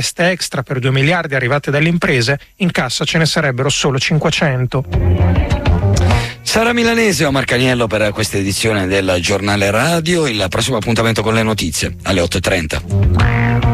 extra per 2 miliardi arrivate dalle imprese, in cassa ce ne sarebbero solo 500. Sara Milanese o Marcaniello per questa edizione del Giornale Radio. Il prossimo appuntamento con le notizie alle 8:30.